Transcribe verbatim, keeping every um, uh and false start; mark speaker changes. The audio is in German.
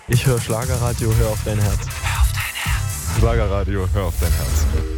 Speaker 1: Ich höre Schlagerradio, hör auf dein Herz.
Speaker 2: Hör auf dein Herz.
Speaker 3: Schlagerradio, hör auf dein Herz.